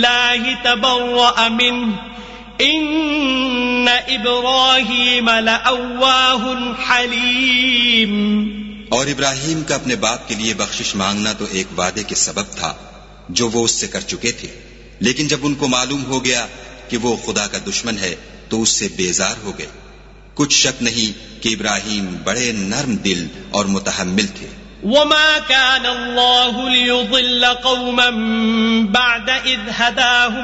बिल्लाहि तबर्रअ मिन्हु इन्न इब्राहीम लअव्वाहुन हलीम। और इब्राहीम का अपने बाप के लिए बख्शिश मांगना तो एक वादे के सबब था जो वो उससे कर चुके थे, लेकिन जब उनको मालूम हो गया कि वो खुदा का दुश्मन है तो उससे बेजार हो गए। कुछ शक नहीं कि इब्राहीम बड़े नर्म दिल और मुतहम्मिल थे। वमा कान अल्लाहु लियुदिल्ल कौमन बअद इज़ हदाहुम